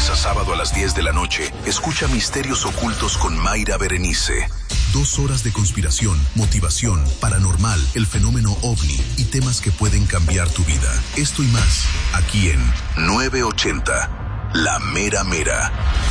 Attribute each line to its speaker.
Speaker 1: lunes a sábado a las 10 de la noche, escucha Misterios Ocultos con Mayra Berenice. 2 horas de conspiración, motivación, paranormal, el fenómeno OVNI y temas que pueden cambiar tu vida. Esto y más, aquí en 980, La Mera Mera.